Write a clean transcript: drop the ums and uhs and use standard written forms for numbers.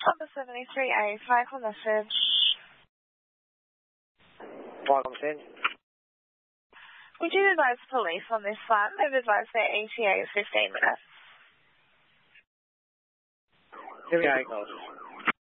Number 73A, flag on message. Flag on scene. We did advise police on this flat. They've advised their ETA of 15 minutes. Here we go.